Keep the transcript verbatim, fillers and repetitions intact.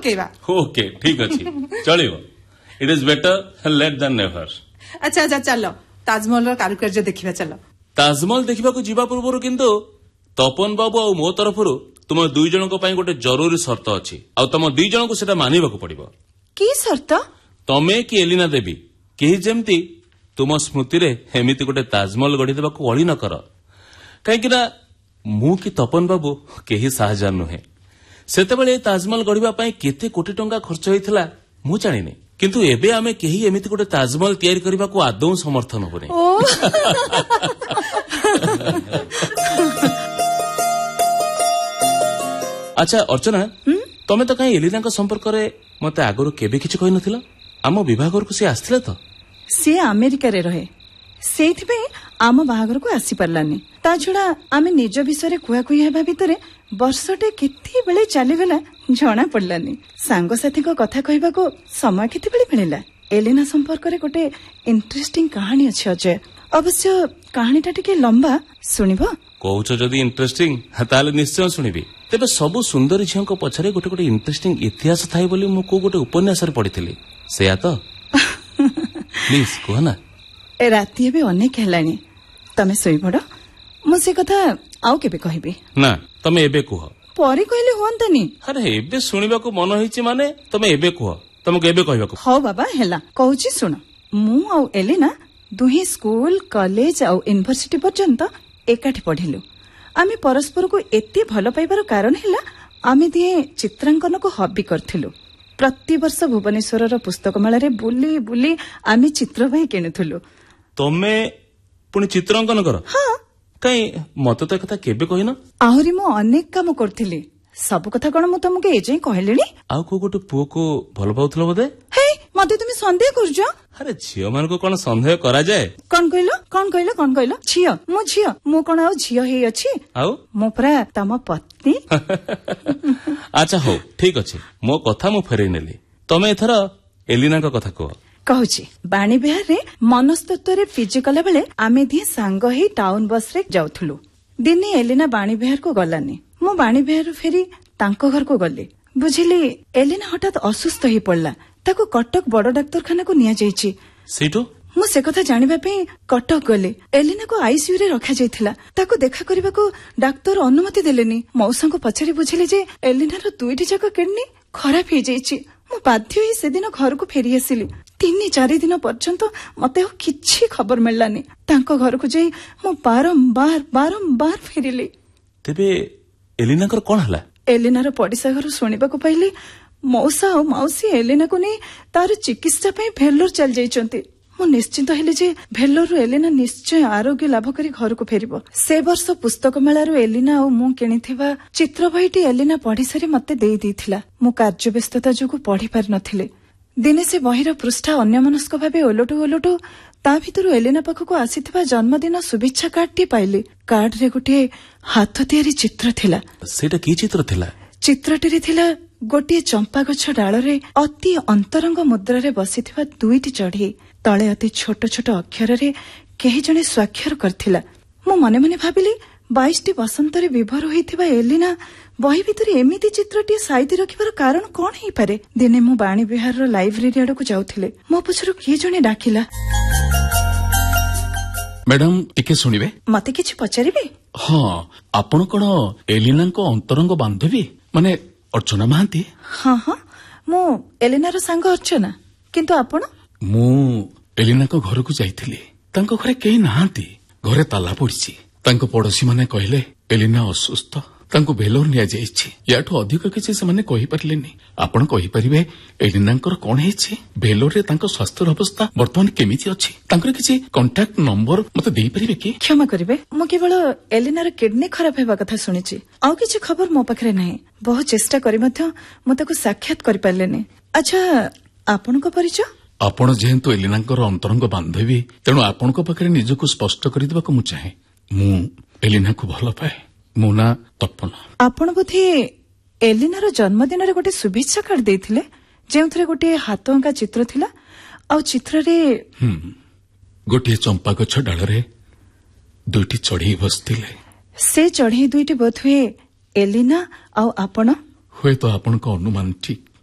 पकेवा okay ठीक अछि चलिबो it is better late then never अच्छा अच्छा चलो ताजमहल रो कारुकार्य देखिबा चलो ताजमहल देखिबा को जीवा पूर्व किंतु तपन बाबू आ मो तरफरु तुम दुई जन को पई गोटे जरूरी शर्त अछि आ तुम दुई जन को सेटा मानिबा को पड़िबो की शर्त तमे कि एलिना देवी केही जेमती तुम स्मृति रे हेमिति गोटे ताजमहल गढ़ी देबा को अली न कर काहेकि ना मु कि तपन बाबू केही साहजार नुहे सेतेबेले ताजमहल गढ़िबा पई केते कोटी टंका खर्च होइथिला मु जानिनी किंतु एबे आमे केही एमिति गोटे ताजमहल तयारी करबा को आदौ समर्थन होबने अच्छा अर्चना तमे तो कहीं एलिना संपर्क रे मते आगरो केबे किछ कहि नथिला आम विभाग को से आस्थिला तो से अमेरिका रे रहे सेइथिबे आम बाहागर को आसी परलानी ता छुड़ा आमे निज विषय कुआ कुई हेबा भितरे वर्षटे केते बेले चली गला जणा पड़लानी सांग साथी को कथा कहबा को समय केते बेले मिलिला एलिना संपर्क रे गोटे इंटरेस्टिंग कहानी अछि अजय अवश्य कहानीटा टिके लंबा सुनिबो कहूच जदि इंटरेस्टिंग ताले निश्चय सुनिबी तेबे सब सुंदरी झियो को पछरे गोटे गोटे इंटरेस्टिंग इतिहास थाई बोली मु को गोटे उपन्यास रे पढिथिली सेया तो प्लीज कहना ए राती एबे अनेक हेलानी तमे सोई पड़ मु से कथा आउ केबे कहबी ना तमे एबे कह परे कहले होंतनी अरे एबे सुनिबा को मन होईची माने तमे एबे कह तमको एबे कहबा को हो बाबा हेला कहूची सुन मु आउ एलिना दुही स्कूल कॉलेज आउ यूनिवर्सिटी पर्यंत एकाठी पढ़िलु आमे परस्पर को एते भल पाइबार कारण हैला आमे दिए चित्रांकन को हॉबी करथिलु प्रति वर्ष भुवनेश्वर रो पुस्तक मेला रे बुली बुली आमे चित्र भाई किनुथुलु तमे पुनी चित्रांकन कर हां काई मते तो कथा केबे कहिना आहुरी मु अनेक काम करथिली सब कथा कोन मु तुमके एजे कहलेनी आ को गोटे पुओ को भल पाउथलो बदे हे मते तुम संदेह करजो अरे झियो मान को कोन संदेह करा जाय कोन कहलो कोन कहलो कोन कहलो झियो मु झियो मु कोन आ झियो हे अछि आउ मो परा तम पत्नी अच्छा हो ठीक अछि मो कथा मु फेरै नेली तमे एथर एलिना का कथा को कहूची बाणी बिहार रे मनस्तत्व रे पीजी कला बेले आमे दी सांग ही टाउन बस रे जाउथलु दिने एलिना बाणी बिहार को गलानी मु बाणी बिहार फेरी तांको घर को गली बुझिली एलिना हठात असुस्थ ही पड़ला ताको कटक बड़ डाक्तरखाना को निया जाईची सेटो मु से कथा जानिबा पे कटक गले एलिना को आईसीयू रे रखा जाईथिला ताको देखा करबा को डाक्टर अनुमति देलेनी मौसा को पछरी बुझिली जे एलिना रो दुईटी जाक किडनी खराब हे जाईची मु बाध्य ही से दिन घर को फेरी आसिली तीन चार दिन पर्यंत मते किछि खबर मिललानी तांको घर को जाई मु बारंबार बारंबार फेरिली तेबे एलिना कर कोन हला एलिना रो पडिसा घर सुनिबा को पाइली मौसा और मौसी एलिना को नहीं तार चिकित्सा पे भेलोर चल जाइचंती मु निश्चित हेले जे भेलोर रो एलिना निश्चय आरोग्य लाभ करी घर को फेरिबो से वर्ष पुस्तक मेला रो एलिना और मु किनिथिबा चित्र बहिटी एलिना पढी सारी मते देई दिथिला मु कार्य व्यस्तता जोगु पढी पार नथिले दिने से बहिर पृष्ठा अन्यमनस्क भाबे ओलटो ओलटो ता भितरु एलिना पाखको आसीथिबा जन्मदिन शुभेच्छा कार्डटी पाइले कार्ड रे गोटे हाथ तयारी चित्र थिला सेटा की चित्र थिला चित्रटी रे थिला गोटे चंपा गछ डाल रे अति अंतरंग मुद्रा रे बसिथिबा दुईटी चढ़ी तळे अति छोट छोट अक्षर रे केही जणे स्वाक्षर करथिला मु मने मने भाबिली बाईस टी बसंत रे विभोर होइथिबा एलिना बही भितरे एमिति चित्रटी साइति रखिबार कारण कोन हेई पारे दिने मु बाणी बिहार रो लाइब्रेरी आडो को जाउथिले मो पछरु के जणे डाकिला मैडम टिके सुनिबे मते किछि पचारिबे हां आपण कोन एलिना को अंतरंग बांधवी माने अर्चना महांती हां हां मु एलिना रो संग अर्चना किंतु आपण मु एलिना को घर को जाइथिली तांको घरे केही नाहांती घरे ताला पड़िछि तांको पड़ोसी माने कहले एलिना असुस्थ तांको भेलोर निया जाइछि याठो अधिक किछि से माने कहि परलेनी आपण कहि परिबे एलिनांकर कोन हेछि भेलोर रे तांको स्वास्थ्य अवस्था वर्तमान केमिति अछि तांकर किछि कांटेक्ट नंबर मते देई परिबे कि क्षमा करिवे मु केवल एलिनार किडनी खराब हेबा कथा सुनिछि आउ किछि खबर मो पाखरे नाही बहुत चेष्टा करि मध्य मु ताको साक्षात करि परलेनी अच्छा आपण को परिचय आपण जेहेतु एलिनांकर अंतरंग बांधवी तेणु आपण को पाखरे निजको स्पष्ट करि देबा को मु चाहे मु एलिना को भलो पाए मो ना तपन आपण बोधे एलिनार जन्मदिन रे गोटे शुभेच्छा कार्ड देथिले जेउथरे गोटे हाथ अंका चित्र थिला आ चित्र रे हम गोटे चंपा गछ डाल रे दुईटी चढ़ी बसथिले से चढ़ी दुईटी बोधुए एलिना आ आपण होय तो आपण को अनुमान ठीक